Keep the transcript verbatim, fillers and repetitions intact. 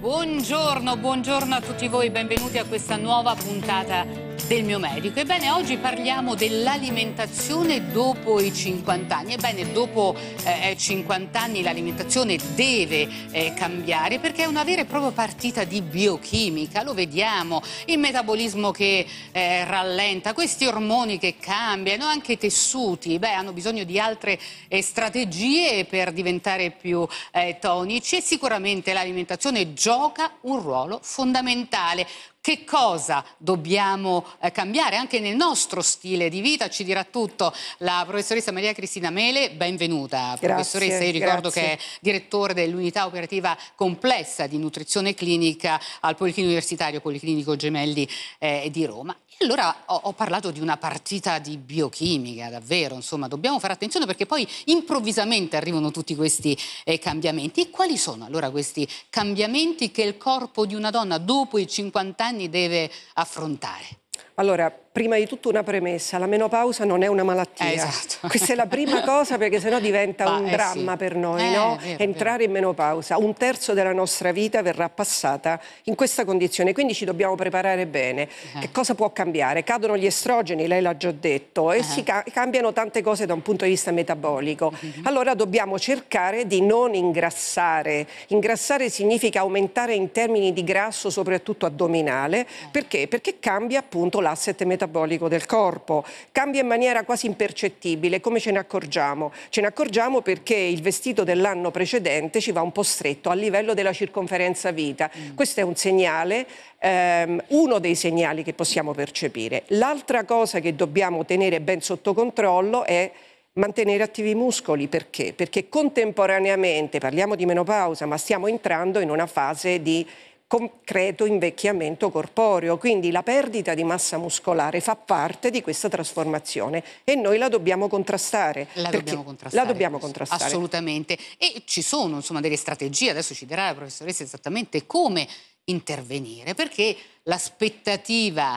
Buongiorno, buongiorno a tutti voi, benvenuti a questa nuova puntata del Mio Medico. Ebbene, oggi parliamo dell'alimentazione dopo i cinquanta anni. Ebbene, dopo eh, cinquanta anni l'alimentazione deve eh, cambiare perché è una vera e propria partita di biochimica. Lo vediamo, il metabolismo che eh, rallenta, questi ormoni che cambiano, anche i tessuti, beh, hanno bisogno di altre eh, strategie per diventare più eh, tonici e sicuramente l'alimentazione gioca un ruolo fondamentale. Che cosa dobbiamo eh, cambiare anche nel nostro stile di vita? Ci dirà tutto la professoressa Maria Cristina Mele. Benvenuta, Grazie, professoressa. Io ricordo grazie. che è direttore dell'unità operativa complessa di nutrizione clinica al Policlinico Universitario Policlinico Gemelli eh, di Roma. E allora ho, ho parlato di una partita di biochimica, davvero, insomma, dobbiamo fare attenzione perché poi improvvisamente arrivano tutti questi eh, cambiamenti. E quali sono allora questi cambiamenti che il corpo di una donna dopo i cinquanta anni deve affrontare? Allora, prima di tutto una premessa, la menopausa non è una malattia. Eh, esatto. Questa è la prima cosa perché sennò diventa Ma, un eh, dramma sì. per noi, Eh, no? vero, Entrare vero. in menopausa. Un terzo della nostra vita verrà passata in questa condizione, quindi ci dobbiamo preparare bene. Eh. Che cosa può cambiare? Cadono gli estrogeni, lei l'ha già detto, e Eh. si ca cambiano tante cose da un punto di vista metabolico. Mm-hmm. Allora dobbiamo cercare di non ingrassare. Ingrassare significa aumentare in termini di grasso, soprattutto addominale. Eh. Perché? Perché cambia appunto l'asset metabolico del corpo. Cambia in maniera quasi impercettibile. Come ce ne accorgiamo? Ce ne accorgiamo perché il vestito dell'anno precedente ci va un po' stretto a livello della circonferenza vita. Mm. Questo è un segnale, ehm, uno dei segnali che possiamo percepire. L'altra cosa che dobbiamo tenere ben sotto controllo è mantenere attivi i muscoli. Perché? Perché contemporaneamente, parliamo di menopausa, ma stiamo entrando in una fase di concreto invecchiamento corporeo, quindi la perdita di massa muscolare fa parte di questa trasformazione e noi la dobbiamo contrastare. La dobbiamo contrastare. La dobbiamo contrastare. Assolutamente. E ci sono insomma delle strategie, adesso ci dirà la professoressa esattamente come intervenire, perché l'aspettativa